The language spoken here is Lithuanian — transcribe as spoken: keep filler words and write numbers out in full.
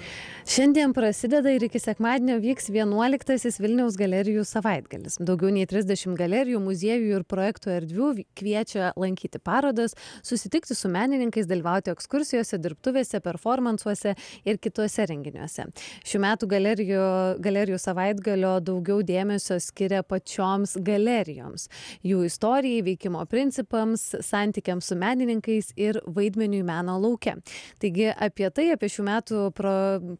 Šiandien prasideda ir iki sekmadienio vyks vienuoliktasis Vilniaus galerijų savaitgalis. Daugiau nei trisdešimt galerijų, muziejų ir projektų erdvių kviečia lankyti parodas, susitikti su menininkais, dalyvauti ekskursijose, dirbtuvėse, performansuose ir kituose renginiuose. Šių metų galerijų, galerijų savaitgalio daugiau dėmesio skiria pačioms galerijoms, jų istorijai, veikimo principams, santykiams su menininkais ir vaidmeniui meno lauke. Taigi apie tai, apie šių metų pro